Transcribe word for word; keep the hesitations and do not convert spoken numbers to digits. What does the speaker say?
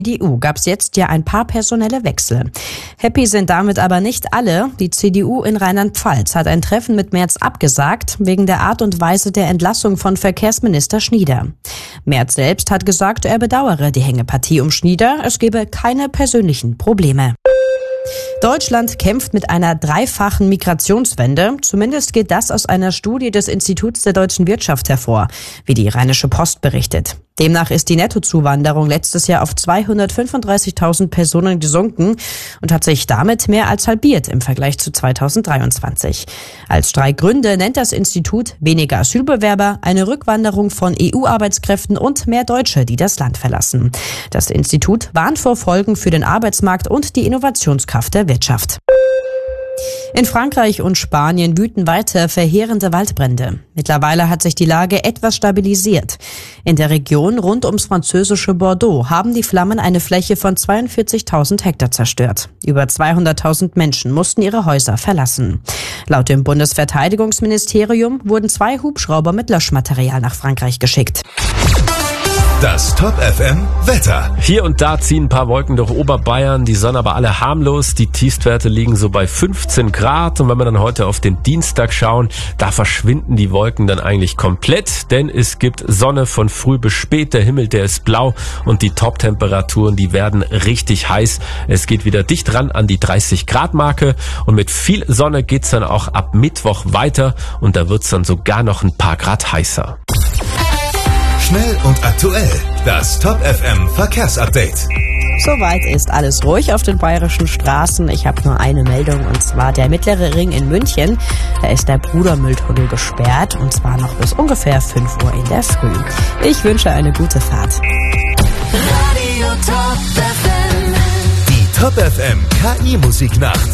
C D U gab es jetzt ja ein paar personelle Wechsel. Happy sind damit aber nicht alle. Die C D U in Rheinland-Pfalz hat ein Treffen mit Merz abgesagt, wegen der Art und Weise der Entlassung von Verkehrsminister Schnieder. Merz selbst hat gesagt, er bedauere die Hängepartie um Schnieder. Es gebe keine persönlichen Probleme. Deutschland kämpft mit einer dreifachen Migrationswende. Zumindest geht das aus einer Studie des Instituts der deutschen Wirtschaft hervor, wie die Rheinische Post berichtet. Demnach ist die Nettozuwanderung letztes Jahr auf zweihundertfünfunddreißigtausend Personen gesunken und hat sich damit mehr als halbiert im Vergleich zu zweitausenddreiundzwanzig. Als drei Gründe nennt das Institut weniger Asylbewerber, eine Rückwanderung von E U-Arbeitskräften und mehr Deutsche, die das Land verlassen. Das Institut warnt vor Folgen für den Arbeitsmarkt und die Innovationskraft der Wirtschaft. In Frankreich und Spanien wüten weiter verheerende Waldbrände. Mittlerweile hat sich die Lage etwas stabilisiert. In der Region rund ums französische Bordeaux haben die Flammen eine Fläche von zweiundvierzigtausend Hektar zerstört. Über zweihunderttausend Menschen mussten ihre Häuser verlassen. Laut dem Bundesverteidigungsministerium wurden zwei Hubschrauber mit Löschmaterial nach Frankreich geschickt. Das Top F M Wetter. Hier und da ziehen ein paar Wolken durch Oberbayern, die Sonne aber alle harmlos. Die Tiefstwerte liegen so bei fünfzehn Grad. Und wenn wir dann heute auf den Dienstag schauen, da verschwinden die Wolken dann eigentlich komplett. Denn es gibt Sonne von früh bis spät. Der Himmel, der ist blau und die Top-Temperaturen, die werden richtig heiß. Es geht wieder dicht ran an die dreißig Grad Marke. Und mit viel Sonne geht's dann auch ab Mittwoch weiter. Und da wird's dann sogar noch ein paar Grad heißer. Schnell und aktuell. Das Top F M Verkehrsupdate. Soweit ist alles ruhig auf den bayerischen Straßen. Ich habe nur eine Meldung, und zwar der mittlere Ring in München. Da ist der Brudermülltunnel gesperrt, und zwar noch bis ungefähr fünf Uhr in der Früh. Ich wünsche eine gute Fahrt. Radio Top F M. Die Top F M K I-Musiknacht.